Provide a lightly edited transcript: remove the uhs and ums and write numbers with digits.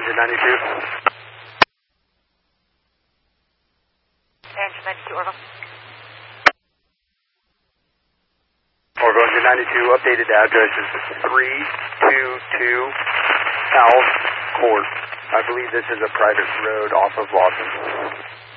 engine 92. Engine 92, Orville. Orville, engine 92, updated address is 322 South Court. I believe this is a private road off of Lawson.